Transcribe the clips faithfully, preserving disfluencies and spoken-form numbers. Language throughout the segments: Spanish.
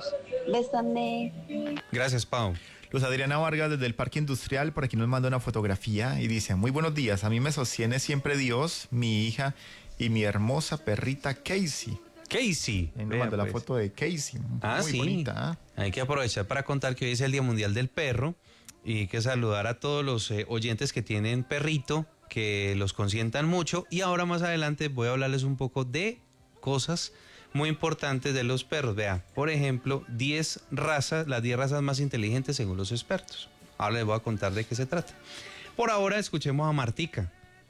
niños. Bésame. Gracias, Pau. Luz Adriana Vargas desde el Parque Industrial, por aquí nos manda una fotografía y dice: muy buenos días, a mí me sostiene siempre Dios, mi hija y mi hermosa perrita Casey. Casey. Ahí nos mandó pues la foto de Casey. Ah, muy sí. bonita. ¿eh? Hay que aprovechar para contar que hoy es el Día Mundial del Perro y hay que saludar a todos los eh, oyentes que tienen perrito, que los consientan mucho. Y ahora más adelante voy a hablarles un poco de cosas muy importantes de los perros. Vea, por ejemplo, diez razas, las diez razas más inteligentes según los expertos. Ahora les voy a contar de qué se trata. Por ahora escuchemos a Martica.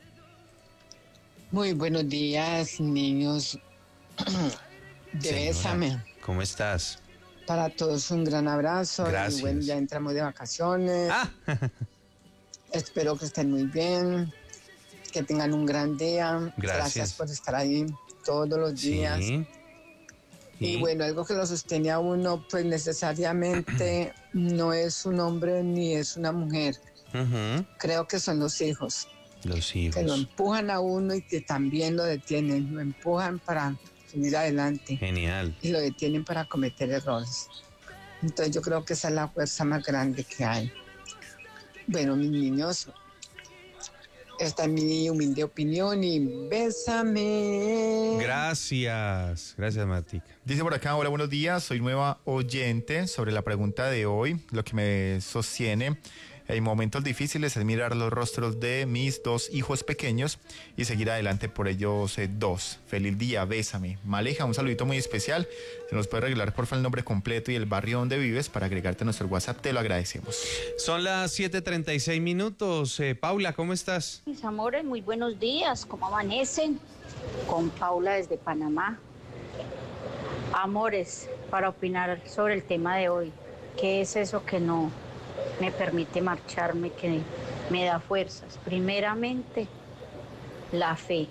Muy buenos días, niños de Bésame. ¿Cómo estás? Para todos un gran abrazo. Gracias. Y bueno, ya entramos de vacaciones. Ah. Espero que estén muy bien, que tengan un gran día. Gracias. Gracias por estar ahí todos los días. Sí. Y Sí. bueno, algo que lo sostiene a uno, pues necesariamente no es un hombre ni es una mujer. Uh-huh. Creo que son los hijos, Los hijos. que lo empujan a uno y que también lo detienen, lo empujan para seguir adelante Genial. y lo detienen para cometer errores. Entonces yo creo que esa es la fuerza más grande que hay. Bueno, mis niños, esta es mi humilde opinión y bésame. Gracias. Gracias, Martica. Dice por acá: hola, buenos días, soy nueva oyente. Sobre la pregunta de hoy, lo que me sostiene en momentos difíciles es mirar los rostros de mis dos hijos pequeños y seguir adelante por ellos eh, dos. Feliz día, bésame. Maleja, un saludito muy especial. Se nos puede regalar por favor el nombre completo y el barrio donde vives para agregarte a nuestro WhatsApp, te lo agradecemos. Son las siete treinta y seis minutos. Eh, Paula, ¿cómo estás? Mis amores, muy buenos días. ¿Cómo amanecen? Con Paula desde Panamá. Amores, para opinar sobre el tema de hoy. ¿Qué es eso que no me permite marcharme, que me da fuerzas? Primeramente, la fe.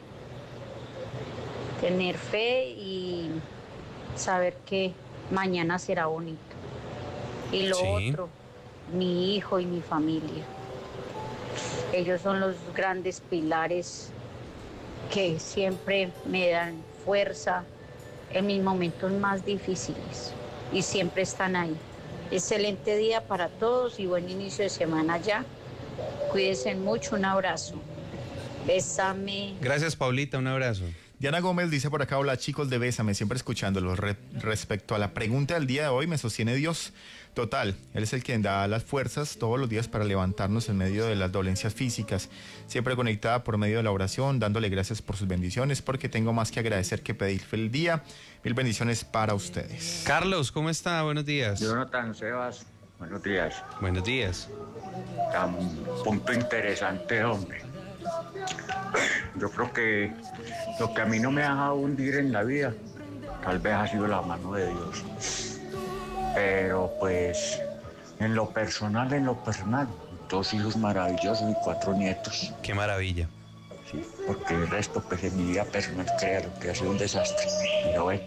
Tener fe y saber que mañana será bonito. Y lo Sí. otro, mi hijo y mi familia. Ellos son los grandes pilares que siempre me dan fuerza en mis momentos más difíciles y siempre están ahí. Excelente día para todos y buen inicio de semana ya. Cuídense mucho, un abrazo. Bésame. Gracias, Paulita, un abrazo. Diana Gómez dice por acá: hola chicos de Bésame, siempre escuchándolos. Re- respecto a la pregunta del día de hoy, me sostiene Dios. Total, Él es el quien da las fuerzas todos los días para levantarnos en medio de las dolencias físicas. Siempre conectada por medio de la oración, dándole gracias por sus bendiciones, porque tengo más que agradecer que pedir. Feliz día, mil bendiciones para ustedes. Carlos, ¿cómo está? Buenos días. Jonathan Sebas, buenos días. Buenos días. Tan punto interesante, hombre. Yo creo que lo que a mí no me ha dejado hundir en la vida, tal vez ha sido la mano de Dios. Pero pues, en lo personal, en lo personal, dos hijos maravillosos y cuatro nietos. Qué maravilla. Sí, porque el resto, pues en mi vida personal, créalo, que ha sido un desastre. Pero ve,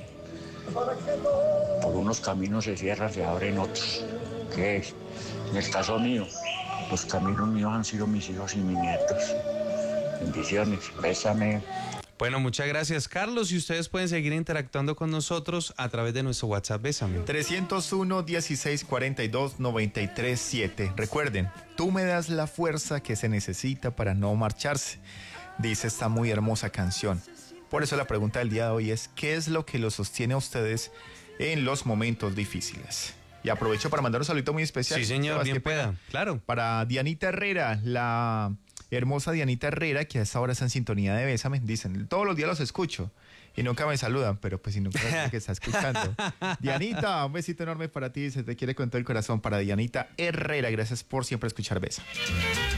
por unos caminos se cierran, se abren otros. ¿Qué es? En el caso mío, los caminos míos han sido mis hijos y mis nietos. Bendiciones, bésame. Bueno, muchas gracias, Carlos. Y ustedes pueden seguir interactuando con nosotros a través de nuestro WhatsApp Bésame. trescientos uno, dieciséis, cuarenta y dos, noventa y tres, siete. Recuerden, tú me das la fuerza que se necesita para no marcharse, dice esta muy hermosa canción. Por eso la pregunta del día de hoy es: ¿qué es lo que los sostiene a ustedes en los momentos difíciles? Y aprovecho para mandar un saludo muy especial. Sí, señor, Sebas, bien qué pena. pueda. Claro. Para Dianita Herrera, la hermosa Dianita Herrera, que a esta hora está en sintonía de Bésame. Dicen: todos los días los escucho y nunca me saludan, pero pues si nunca saben que está escuchando. Dianita, un besito enorme para ti, se te quiere con todo el corazón. Para Dianita Herrera, gracias por siempre escuchar Bésame.